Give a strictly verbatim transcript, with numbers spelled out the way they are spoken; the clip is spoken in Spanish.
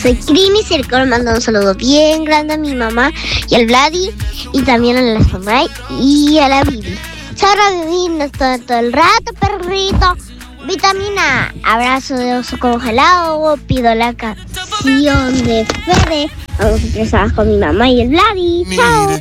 Soy Crimi Circo, le mando un saludo bien grande a mi mamá y al Vladi y también a la Samurai y a la Bibi. Chao, Bibi, todo, todo el rato, perrito. Vitamina, abrazo de oso congelado, pido la canción de Fede. Vamos a empezar con mi mamá y el Vladi. Chao.